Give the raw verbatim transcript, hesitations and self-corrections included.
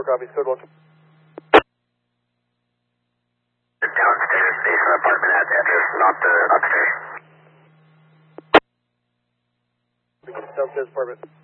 four, copy, code one. Downstairs, station apartment at address, not the upstairs. Downstairs apartment.